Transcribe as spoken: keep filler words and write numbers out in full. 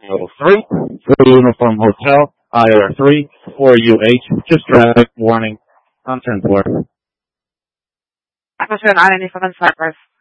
three, for Uniform Hotel, I R three, four U H, just traffic warning, on ten floor. Acquisition on any seven Cypress.